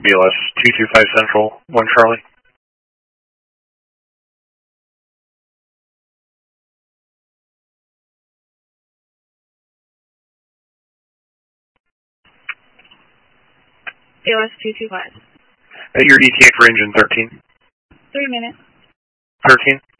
BLS 225 Central, 1 Charlie. BLS 225. Your ETA for engine 13. 3 minutes. 13?